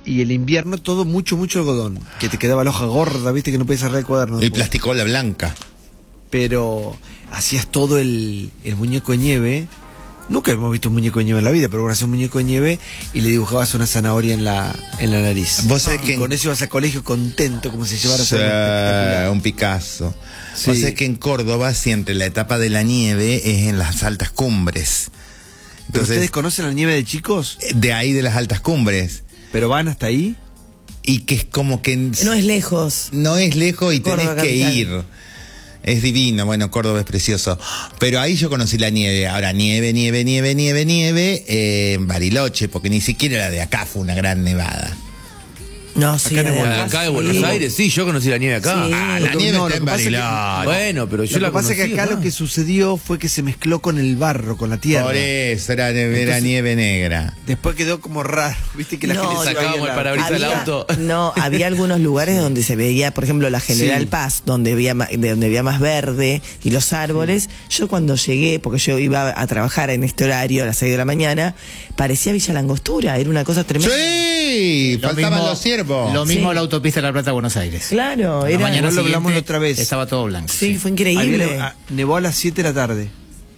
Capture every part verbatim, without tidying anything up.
y el invierno todo mucho, mucho algodón, que te quedaba la hoja gorda, viste que no podías cerrar el cuaderno. Y plasticola blanca. Pero hacías todo el, el muñeco de nieve. Nunca hemos visto un muñeco de nieve en la vida, pero bueno, hacías un muñeco de nieve y le dibujabas una zanahoria en la, en la nariz. ¿Vos sabés y que con eso ibas al colegio contento, como si llevaras sí, algo un Picasso. Sí. Vos sabés que en Córdoba, si entre la etapa de la nieve es en las altas cumbres. ¿Pero Entonces, ustedes conocen la nieve de chicos? de ahí de las altas cumbres. ¿Pero van hasta ahí? Y que es como que... No es lejos. No es lejos y tenés Córdoba, que capital. ir. Es divino, bueno, Córdoba es precioso. Pero ahí yo conocí la nieve. Ahora, nieve, nieve, nieve, nieve, nieve, eh, en Bariloche, porque ni siquiera la de acá fue una gran nevada. No, sí. Acá en de Buenos- acá Acá de sí. Buenos Aires, sí, yo conocí la nieve acá. Sí. Ah, la No, nieve no, está lo en que pasa es que- Bariloche. Bueno, pero yo Lo la que pasa es que conocí acá acá. lo que sucedió fue que se mezcló con el barro, con la tierra. Por eso era, era Entonces- nieve negra. Después quedó como raro, viste que la No, gente se sacábamos caía el la- parabrisas del Había- auto. No, había algunos lugares donde se veía, por ejemplo, la General Sí. Paz, donde había, ma- de donde había más verde y los árboles. Yo cuando llegué, porque yo iba a trabajar en este horario a las seis de la mañana, parecía Villa Langostura, era una cosa tremenda. Sí, Lo faltaban mismo- los ciervos. Lo mismo Sí. la autopista de La Plata a Buenos Aires. Claro, A la era. mañana Igual lo hablamos siguiente la otra vez. Estaba todo blanco. Sí, fue Había increíble. nev- a- nevó a las siete de la tarde.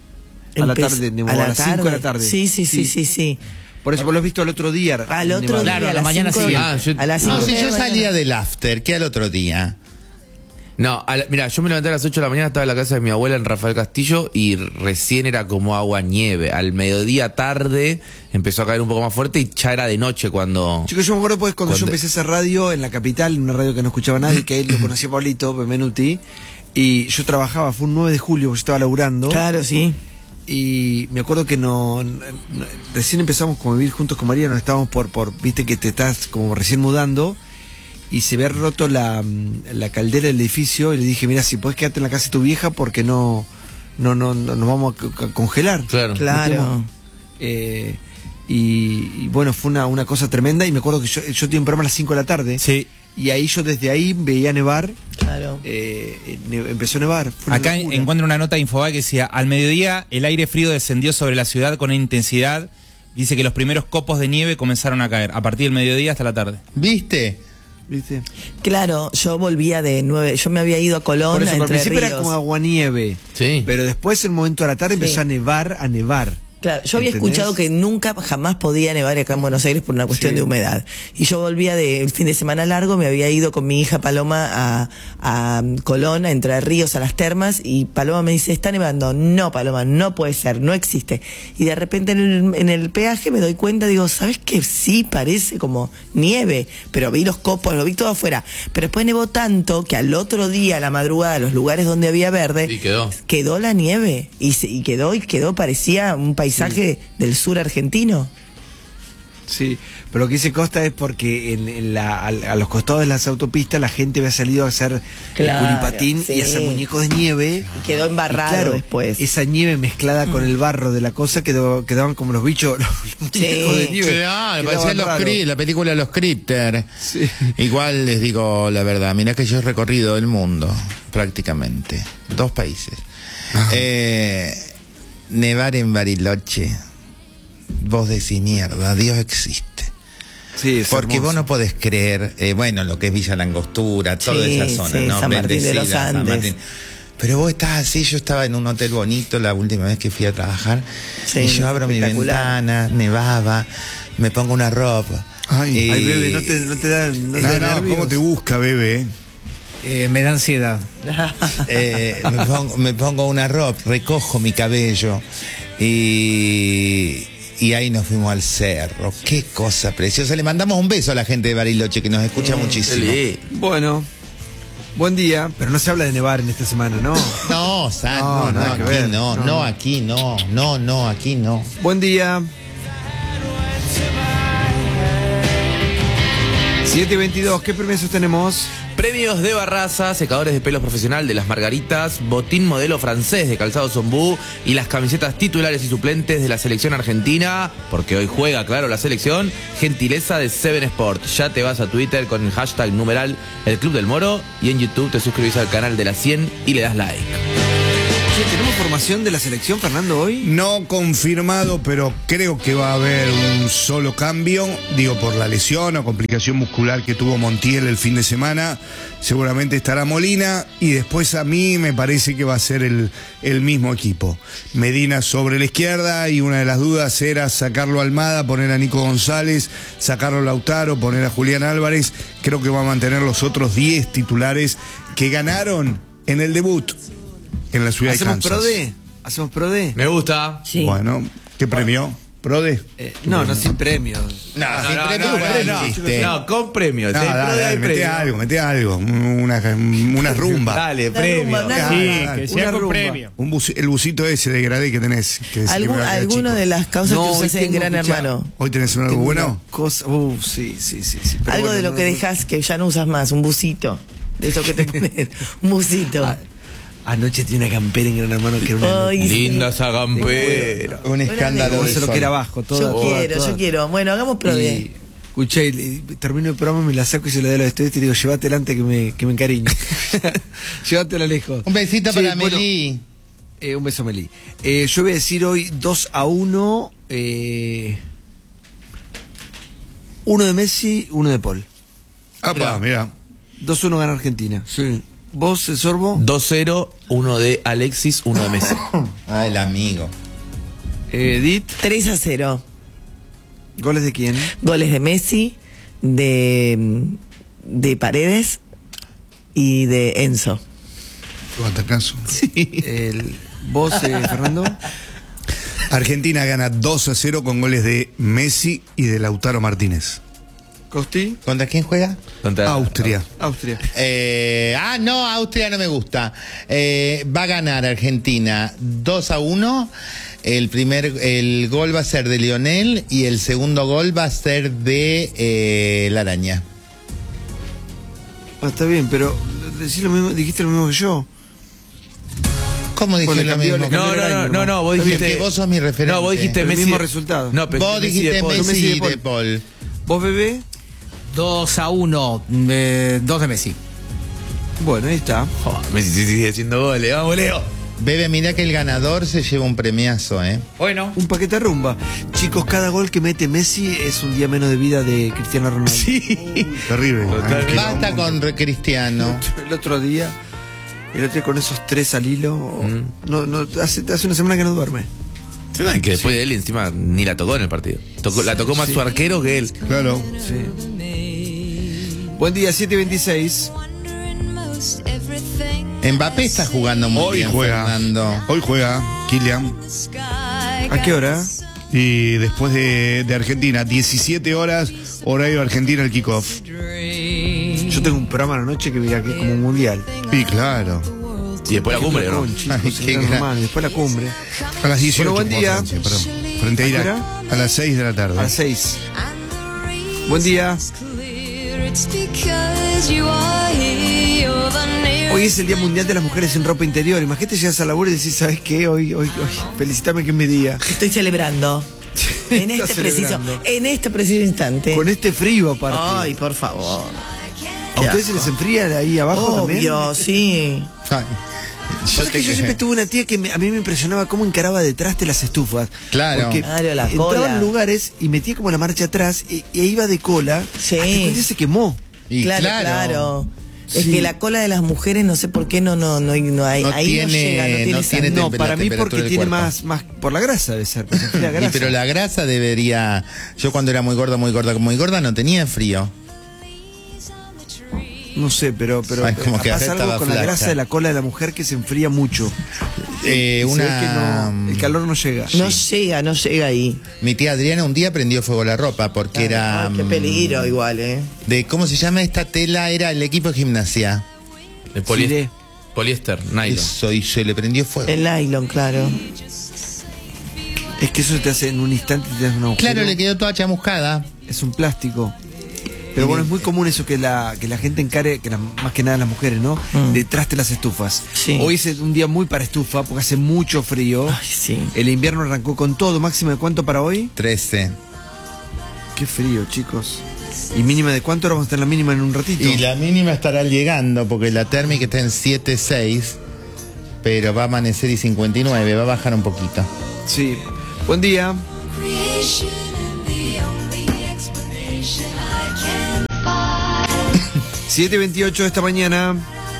A la Empe- tarde, nevó a, la las cinco de la tarde. Sí, sí, sí, sí, sí. Por eso vos lo has visto al otro día. Al otro nevado. día, Claro, a a la las mañana cinco de- siguiente. Ah, yo- a las No, cinco si de yo la salía mañana. del after, ¿qué al otro día? No, a la- mira, yo me levanté a las ocho de la mañana, estaba en la casa de mi abuela en Rafael Castillo y recién era como agua nieve. Al mediodía tarde empezó a caer un poco más fuerte y ya era de noche cuando... Chicos, yo me acuerdo pues cuando, yo Cuando- empecé a hacer radio en la capital, en una radio que no escuchaba nadie, que él lo conocía Pablito Benvenuti, y yo trabajaba, fue un nueve de julio, porque yo estaba laburando, Claro, sí. y me acuerdo que no, no- no- recién empezamos como a vivir juntos con María, nos estábamos por, por, viste que te estás como recién mudando, y se había roto la, la caldera del edificio, y le dije, mira, si puedes quedarte en la casa de tu vieja porque no, no, no, no nos vamos a, c- a congelar. Claro. Claro. Eh, y, y bueno, fue una, una cosa tremenda, y me acuerdo que yo, yo tenía un programa a las cinco de la tarde, Sí. y ahí yo desde ahí veía nevar, Claro. eh, ne- empezó a nevar. Fue una Acá locura. encuentro una nota de Infobae que decía, al mediodía el aire frío descendió sobre la ciudad con intensidad. Dice que los primeros copos de nieve comenzaron a caer a partir del mediodía hasta la tarde. ¿Viste? ¿Viste? Claro, yo volvía de nueve, yo me había ido a Colón, Por eso, a al Entre principio era Ríos. como aguanieve, Sí. pero después en un momento de la tarde Sí. empezó a nevar, a nevar. Claro, yo había ¿Entendés? escuchado que nunca jamás podía nevar acá en Buenos Aires por una cuestión Sí. de humedad. Y yo volvía del fin de semana largo, me había ido con mi hija Paloma a, a Colón, a Entre Ríos, a las termas, y Paloma me dice, está nevando. No, Paloma, no puede ser, no existe. Y de repente en el, en el peaje me doy cuenta, digo, ¿sabes qué? Sí, parece como nieve, pero vi los copos, lo vi todo afuera. Pero después nevó tanto que al otro día, a la madrugada, los lugares donde había verde, Y quedó. quedó la nieve. Y, se- y quedó, y quedó, parecía un paisaje del sur argentino. Sí, pero lo que dice Costa es porque en, en la, a, a los costados de las autopistas la gente había salido a hacer Claro, el culipatín sí. y a hacer muñecos de nieve. Y quedó embarrado Y claro, después. Esa nieve mezclada con el barro de la cosa quedó, quedaban como los bichos, los Sí. muñecos de nieve. Claro, Quedaban parecían los raros. cri- la película Los Critter. Sí. Igual les digo la verdad, mirá que yo he recorrido el mundo, prácticamente. Dos países. Eh, nevar en Bariloche. Vos decís, mierda, Dios existe. Sí, es Porque hermoso. vos no podés creer, eh, bueno, lo que es Villa Langostura, toda Sí, esa zona, sí, ¿no? San Martín de los Bendecida, San Andes. Martín. Pero vos estás así, yo estaba en un hotel bonito la última vez que fui a trabajar, Sí, y yo abro mi espectacular. ventana, nevaba, me pongo una ropa. Ay, y- Ay, bebé, no te, no te da, no te No, da no, nervios? ¿cómo te busca, bebé? Eh, me da ansiedad. eh, me, pongo, me pongo una ropa, recojo mi cabello y, y ahí nos fuimos al cerro. Qué cosa preciosa. Le mandamos un beso a la gente de Bariloche que nos escucha muchísimo. Sí. Bueno, buen día, pero no se habla de nevar en esta semana, ¿no? No, San, No, no, no, nada que aquí ver. no, No, no, no. aquí no, no, no, aquí no. Buen día. siete y veintidós, ¿qué premios tenemos? Premios de Barraza, secadores de pelos profesional de las Margaritas, botín modelo francés de calzado Zombú y las camisetas titulares y suplentes de la selección argentina, porque hoy juega, claro, la selección, gentileza de Seven Sport. Ya te vas a Twitter con el hashtag numeral El Club del Moro y en YouTube te suscribís al canal de la cien y le das like. Che, ¿tenemos formación de la selección, Fernando, hoy? No confirmado, pero creo que va a haber un solo cambio, digo, por la lesión o complicación muscular que tuvo Montiel el fin de semana. Seguramente estará Molina y después a mí me parece que va a ser el, el mismo equipo. Medina sobre la izquierda y una de las dudas era sacarlo a Almada, poner a Nico González, sacarlo a Lautaro, poner a Julián Álvarez. Creo que va a mantener los otros diez titulares que ganaron en el debut en la ciudad de ¿Hacemos Kansas. pro de? ¿Hacemos pro de? Me gusta. Sí. Bueno, ¿qué premio? ¿Prode? Eh, no, no sin premios. No, No, sin no, premio, no, bueno, no, existe. no, con premios. No, el dale, pro de dale, hay mete premio. algo, mete algo. Una, una rumba. Dale, Una premio. rumba, una- Ah, Sí, dale. que sea Una con rumba. premio. Un buci- el busito ese de Gradé que tenés. Que decís que ¿Algún- me va a quedar ¿Alguno chico. de las causas No, que hoy usas en tengo Gran mucha- Hermano? ¿Hoy tenés algo Tengo bueno? una cosa, uh, sí, sí, sí, sí. pero Algo bueno, de lo no, que no. dejas que ya no usas más, un busito. De eso que te pones. Un busito. Ah, anoche tenía una campera en Gran Hermano que era una... Ay, sí. Linda esa campera. Un escándalo Como de eso lo sol. que era abajo, todo. Yo quiero, yo quiero. Bueno, hagamos pro de. Y, escuché, y, y termino el programa, me la saco y se la doy a los estudiantes y le digo, llévate delante que me, que me encariño. Llévatela lejos. Un besito Sí, para bueno, Meli. eh, un beso, Meli. Eh, yo voy a decir hoy dos a uno. Eh, uno de Messi, uno de Paul. Apa, mira. dos a uno gana Argentina. Sí. ¿Vos, el Sorbo? dos cero, uno de Alexis, uno de Messi. Ah, el amigo. Eh, Edith, tres a cero. ¿goles de quién? Goles de Messi, de, de Paredes y de Enzo. Guatacazo. El, ¿Vos, eh, Fernando? Argentina gana dos a cero con goles de Messi y de Lautaro Martínez. ¿Costi? ¿Contra quién juega? Contra- Austria. Austria. Eh, ah, no, Austria no me gusta. Eh, va a ganar Argentina dos a uno. El primer, el gol va a ser de Lionel y el segundo gol va a ser de eh, La Araña. Ah, está bien, pero decís lo mismo, dijiste lo mismo que yo. ¿Cómo dije Bueno, lo cambió, mismo? le No, cambió no, el no, año, no, no, vos Porque dijiste. vos sos mi referente. No, vos dijiste El Messi. mismo resultado. No, pero Vos dijiste de Paul. Messi Messi de y Paul. de Paul. ¿Vos, bebé? dos a uno, eh, dos de Messi. Bueno, ahí está. Oh, Messi sí sigue haciendo goles. Vamos, Leo. Bebe, mirá que el ganador se lleva un premiazo, ¿eh? Bueno. Un paquete de rumba. Chicos, cada gol que mete Messi es un día menos de vida de Cristiano Ronaldo. Sí. Terrible. Totalmente. Basta con Re- Cristiano. El otro día, el otro día con esos tres al hilo, Mm. no, no, hace, hace una semana que no duerme. Que después de él encima ni la tocó en el partido. Tocó- la tocó más su arquero que él. Claro. Sí. Buen día, siete veintiséis. Mbappé está jugando muy Hoy bien, juega. Fernando. Hoy juega Kylian. ¿A qué hora? Y después de, de Argentina, diecisiete horas, horario Argentina, el kickoff. Yo tengo un programa a la noche que mira que es como un mundial. Y claro, Y después la cumbre, ¿no? Con chicos, Ay, es qué normal, gran- después la cumbre. a las dieciocho. Bueno, buen día. Francia, perdón. Frente a ¿A qué Irak. hora? A las seis de la tarde. A las seis. Buen día. Hoy es el Día Mundial de las Mujeres en Ropa Interior. Imagínate, llegas a laburo y decís, ¿sabes qué? Hoy, hoy, hoy, felicítame que es mi día. Estoy celebrando. En Está este preciso, celebrando. en este preciso instante. Con este frío aparte. Ay, por favor. ¿A ustedes se les enfría de ahí abajo también? Obvio, sí. Ay, ¿Sabes que yo siempre tuve una tía que me- a mí me impresionaba cómo encaraba detrás de las estufas? Claro. Porque Claro, la entraba cola. en lugares y metía como la marcha atrás y, y iba de cola. Sí. Hasta que un día se quemó. Y claro, claro. claro. Es Sí. que la cola de las mujeres, no sé por qué, no, no, no, no hay, No ahí no tiene- llega, no tiene no esa- tiene No, tem- para la mí temperatura porque del tiene cuerpo. más, más por la grasa debe ser. porque se enfría la Y grasa. pero la grasa debería. Yo cuando era muy gorda, muy gorda, muy gorda, no tenía frío. No sé, pero, pero Ay, como que pasa acá algo estaba con la flaca. grasa de la cola de la mujer que se enfría mucho. Eh, Y se ve una. que no- el calor no llega. No llega, no llega ahí. Mi tía Adriana un día prendió fuego la ropa porque era. Ay, qué mm, peligro igual, ¿eh? De cómo se llama esta tela, era el equipo de gimnasia. El poli- Chile. poliéster, nylon. Eso, y se le prendió fuego. El nylon, claro. Es que eso te hace en un instante te hace un agujero. Claro, le quedó toda chamuscada. Es un plástico. Pero bueno, es muy común eso que la, que la gente encare, que la- más que nada las mujeres, ¿no? Mm. Detrás de las estufas. Sí. Hoy es un día muy para estufa porque hace mucho frío. Ay, sí. El invierno arrancó con todo. ¿Máxima de cuánto para hoy? trece. Qué frío, chicos. ¿Y mínima de cuánto? Ahora vamos a estar en la mínima en un ratito. Y la mínima estará llegando porque la térmica está en siete seis. pero va a amanecer y cincuenta y nueve, va a bajar un poquito. Sí. Buen día. siete veintiocho esta mañana.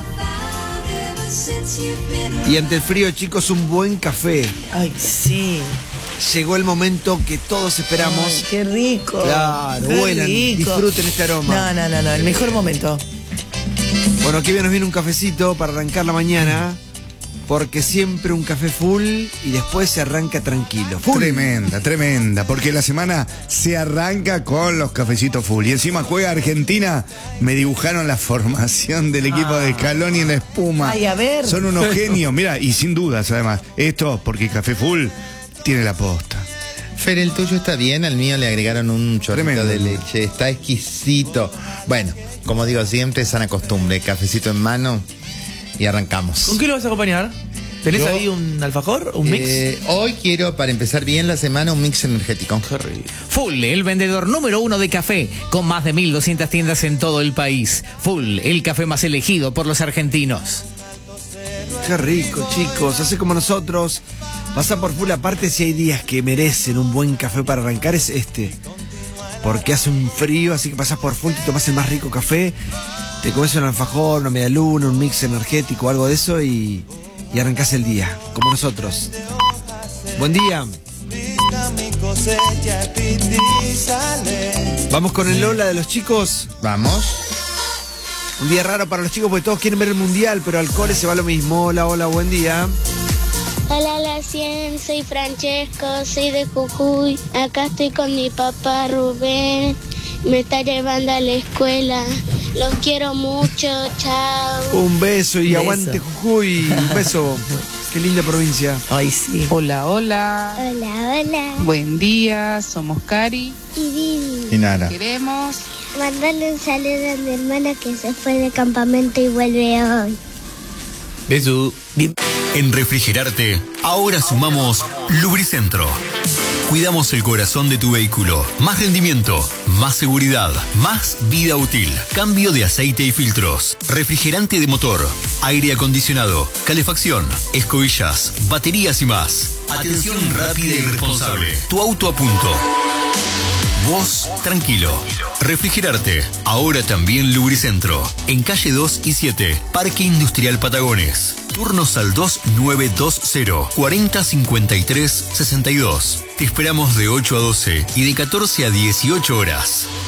Y ante el frío, chicos, un buen café. Ay, sí. Llegó el momento que todos esperamos. Ay, qué rico. Claro, qué huelan, rico. disfruten este aroma. No, no, no, no, el mejor momento. Bueno, aquí nos viene un cafecito para arrancar la mañana, porque siempre un café full y después se arranca tranquilo. Full. Tremenda, tremenda, porque la semana se arranca con los cafecitos full. Y encima juega Argentina, me dibujaron la formación del equipo Ah. de Scaloni en la espuma. Ay, a ver. Son unos genios, mira, y sin dudas además, esto porque Café Full tiene la posta. Fer, el tuyo está bien, al mío le agregaron un chorrito Tremendo. de leche, está exquisito. Bueno, como digo siempre, sana costumbre, cafecito en mano y arrancamos. ¿Con qué lo vas a acompañar? ¿Tenés Yo- ahí un alfajor? ¿Un mix? Eh, hoy quiero, para empezar bien la semana, un mix energético. Qué rico. Full, el vendedor número uno de café, con más de mil doscientas tiendas en todo el país. Full, el café más elegido por los argentinos. Qué rico, chicos. Hace como nosotros. Pasa por full. Aparte, si hay días que merecen un buen café para arrancar, es este. Porque hace un frío, así que pasás por full, te tomás el más rico café, te comes un alfajor, una media luna, un mix energético, algo de eso y, y arrancás el día, como nosotros. Buen día. Vamos con el Lola de los chicos. Vamos. Un día raro para los chicos porque todos quieren ver el mundial, pero al cole se va lo mismo. Hola, hola, buen día. Hola, la cien, soy Francesco, soy de Jujuy. Acá estoy con mi papá Rubén. Me está llevando a la escuela. Los quiero mucho, chao. Un beso y Beso. aguante Jujuy. Un beso. Qué linda provincia. Ay, sí. Hola, hola. Hola, hola. Buen día, somos Cari. Y Vivi, Y nada. Queremos. mandarle un saludo a mi hermana que se fue de campamento y vuelve hoy. Besu. En Refrigerarte, ahora sumamos Lubricentro. Cuidamos el corazón de tu vehículo. Más rendimiento, más seguridad, más vida útil. Cambio de aceite y filtros. Refrigerante de motor, aire acondicionado, calefacción, escobillas, baterías y más. Atención rápida y responsable. Tu auto a punto. Vos, tranquilo. Refrigerarte, ahora también Lubricentro. En calle dos y siete, Parque Industrial Patagones. Turnos al dos nueve dos cero, cuarenta cincuenta y tres sesenta y dos. Te esperamos de ocho a doce y de catorce a dieciocho horas.